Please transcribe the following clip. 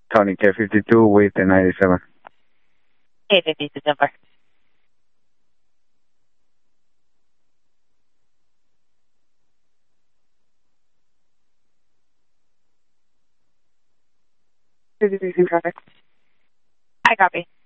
Tony K52 with the 97. K52 jumper. Busy in traffic. I copy.